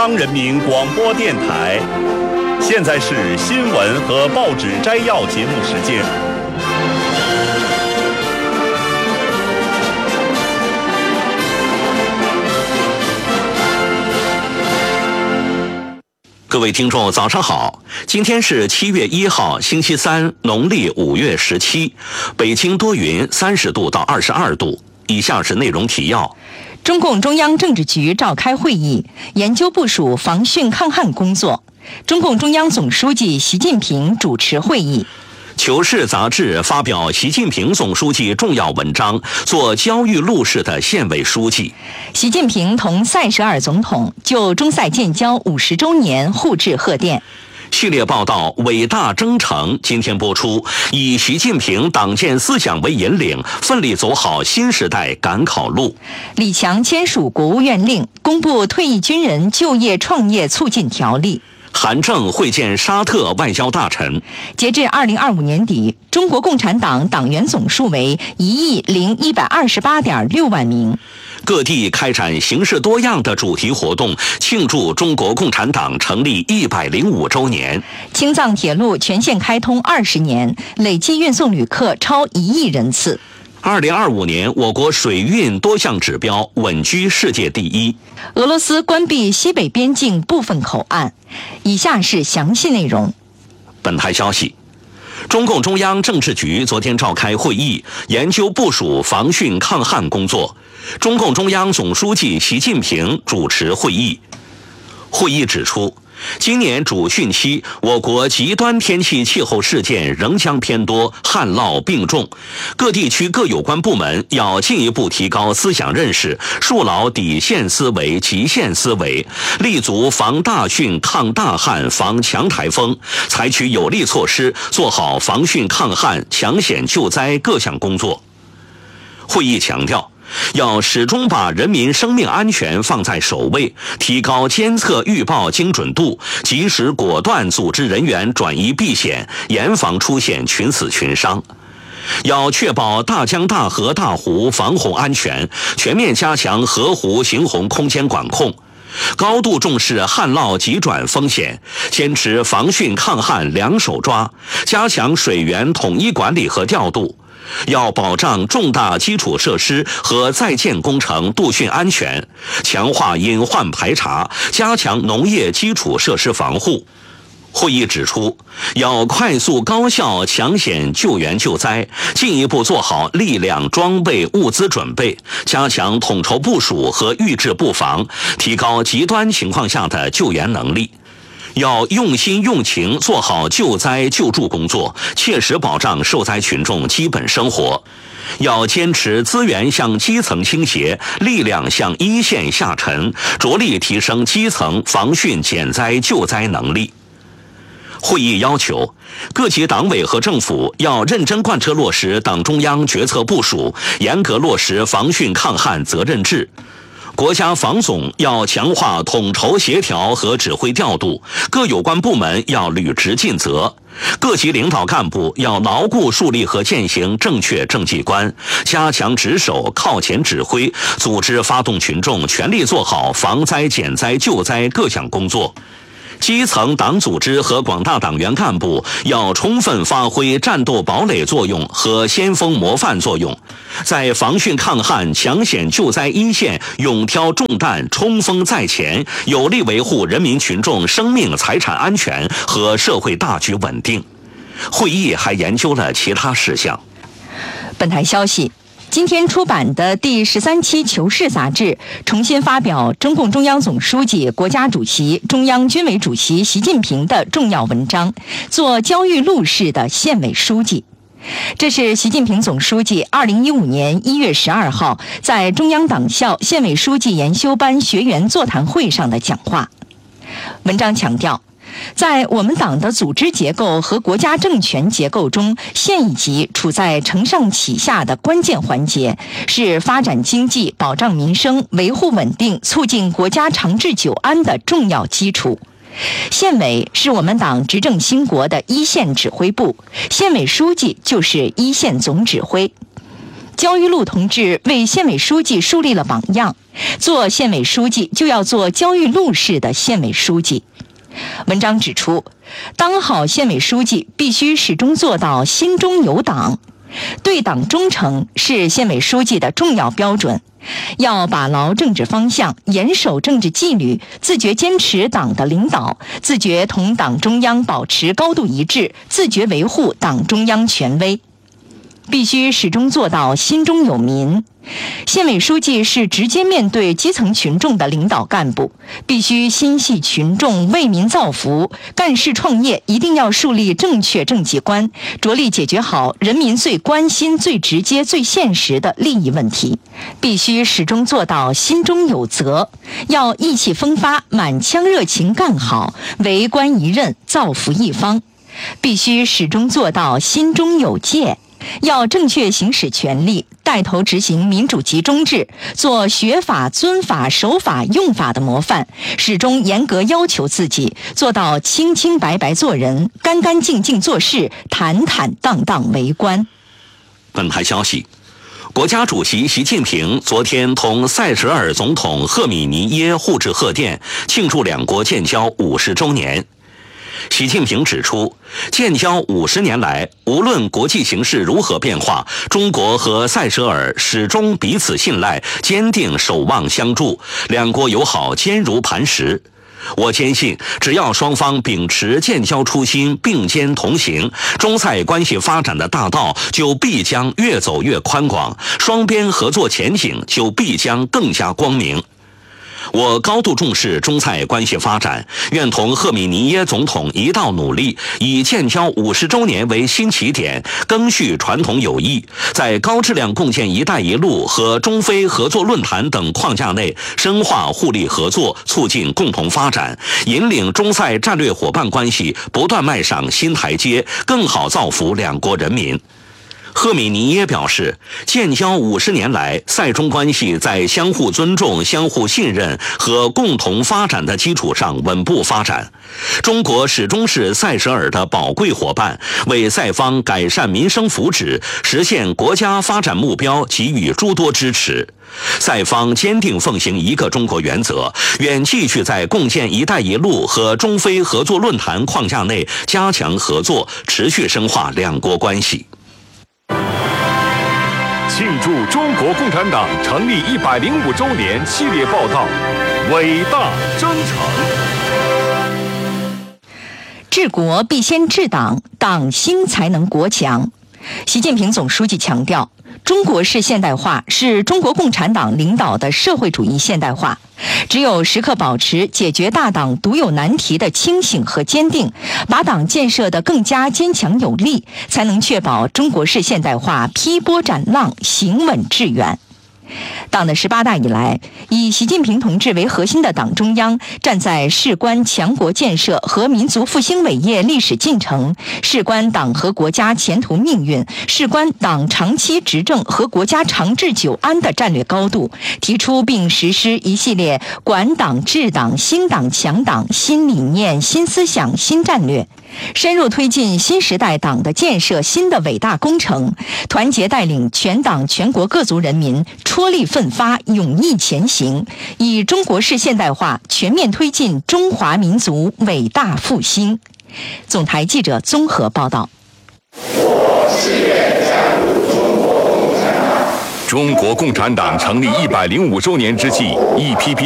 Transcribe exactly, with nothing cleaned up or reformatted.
央人民广播电台。现在是新闻和报纸摘要节目时间。 各位听众早上好，今天是七月一号星期三，农历五月十七，北京多云，三十度到二十二度。以下是内容提要。 中共中央政治局召开会议，研究部署防汛抗旱工作。中共中央总书记习近平主持会议。 求是杂志发表习近平总书记重要文章，做焦裕禄市的县委书记。 习近平同塞舌尔总统就中塞建交五十周年互致贺电。 系列报道《伟大征程》今天播出，以习近平党建思想为引领，奋力走好新时代赶考路。 李强签署国务院令，公布退役军人就业创业促进条例。 韩正会见沙特外交大臣。 截至二零二五年底，中国共产党党员总数为一亿零一百二十八点六万名。 各地开展形式多样的主题活动，庆祝中国共产党成立一百零五周年。 青藏铁路全线开通二十年，累计运送旅客超一亿人次。 二零二五年，我国水运多项指标稳居世界第一。 俄罗斯关闭西北边境部分口岸。以下是详细内容。 本台消息，中共中央政治局昨天召开会议，研究部署防汛抗旱工作。中共中央总书记习近平主持会议。会议指出，今年主汛期，我国极端天气气候事件仍将偏多，旱涝并重。各地区各有关部门要进一步提高思想认识，树牢底线思维、极限思维，立足防大汛、抗大旱、防强台风，采取有力措施，做好防汛抗旱、抢险救灾各项工作。会议强调，要始终把人民生命安全放在首位，提高监测预报精准度，及时果断组织人员转移避险，严防出现群死群伤。要确保大江大河大湖防洪安全，全面加强河湖行洪空间管控，高度重视旱涝急转风险，坚持防汛抗旱两手抓，加强水源统一管理和调度。要保障重大基础设施和在建工程度汛安全，强化隐患排查，加强农业基础设施防护。会议指出，要快速高效抢险救援救灾，进一步做好力量、装备、物资准备，加强统筹部署和预置布防，提高极端情况下的救援能力。要用心用情做好救灾救助工作，切实保障受灾群众基本生活。要坚持资源向基层倾斜，力量向一线下沉，着力提升基层防汛减灾救灾能力。会议要求，各级党委和政府要认真贯彻落实党中央决策部署，严格落实防汛抗旱责任制。国家防总要强化统筹协调和指挥调度，各有关部门要履职尽责。各级领导干部要牢固树立和践行正确政绩观，加强值守、靠前指挥，组织发动群众全力做好防灾减灾救灾各项工作。基层党组织和广大党员干部要充分发挥战斗堡垒作用和先锋模范作用，在防汛抗旱、抢险救灾一线勇挑重担、冲锋在前，有力维护人民群众生命财产安全和社会大局稳定。会议还研究了其他事项。 本台消息，今天出版的第十三期《求是》杂志重新发表中共中央总书记、国家主席、中央军委主席习近平的重要文章，做焦裕禄市的县委书记。这是习近平总书记二零一五年一月十二号在中央党校县委书记研修班学员座谈会上的讲话。文章强调，在我们党的组织结构和国家政权结构中，县一级处在承上启下的关键环节，是发展经济、保障民生、维护稳定、促进国家长治久安的重要基础。县委是我们党执政兴国的一线指挥部，县委书记就是一线总指挥。 焦裕禄同志为县委书记树立了榜样，做县委书记就要做焦裕禄式的县委书记。文章指出，当好县委书记必须始终做到心中有党，对党忠诚是县委书记的重要标准，要把牢政治方向，严守政治纪律，自觉坚持党的领导，自觉同党中央保持高度一致，自觉维护党中央权威。必须始终做到心中有民。县委书记是直接面对基层群众的领导干部，必须心系群众，为民造福。干事创业一定要树立正确政绩观，着力解决好人民最关心、最直接、最现实的利益问题。必须始终做到心中有责，要意气风发、满腔热情干好，为官一任，造福一方。必须始终做到心中有戒，要正确行使权力，带头执行民主集中制，做学法、尊法、守法、用法的模范，始终严格要求自己，做到清清白白做人，干干净净做事，坦坦荡荡为官。 本台消息，国家主席习近平昨天同塞舌尔总统赫米尼耶互致贺电，庆祝两国建交五十周年。习近平指出，建交五十年来，无论国际形势如何变化，中国和塞舌尔始终彼此信赖，坚定守望相助，两国友好坚如磐石。我坚信，只要双方秉持建交初心，并肩同行，中塞关系发展的大道就必将越走越宽广，双边合作前景就必将更加光明。我高度重视中塞关系发展，愿同赫米尼耶总统一道努力，以建交五十周年为新起点，赓续传统友谊，在高质量共建“一带一路”和中非合作论坛等框架内，深化互利合作，促进共同发展，引领中塞战略伙伴关系不断迈上新台阶，更好造福两国人民。赫米尼耶表示，建交五十年来，塞中关系在相互尊重、相互信任和共同发展的基础上稳步发展。中国始终是塞舌尔的宝贵伙伴，为塞方改善民生福祉、实现国家发展目标给予诸多支持。塞方坚定奉行一个中国原则，愿继续在共建“一带一路”和中非合作论坛框架内加强合作，持续深化两国关系。 庆祝中国共产党成立一百零五周年系列报道，伟大征程。 治国必先治党，党兴才能国强。习近平总书记强调，中国式现代化是中国共产党领导的社会主义现代化。只有时刻保持解决大党独有难题的清醒和坚定，把党建设得更加坚强有力，才能确保中国式现代化劈波斩浪，行稳致远。党的十八大以来，以习近平同志为核心的党中央站在事关强国建设和民族复兴伟业历史进程，事关党和国家前途命运，事关党长期执政和国家长治久安的战略高度，提出并实施一系列管党治党、兴党强党新理念、新思想、新战略，深入推进新时代党的建设新的伟大工程，团结带领全党全国各族人民踔厉奋发，勇毅前行，以中国式现代化全面推进中华民族伟大复兴。总台记者综合报道。 我誓愿加入中国共产党。 中国共产党成立一百零五周年之际，一批批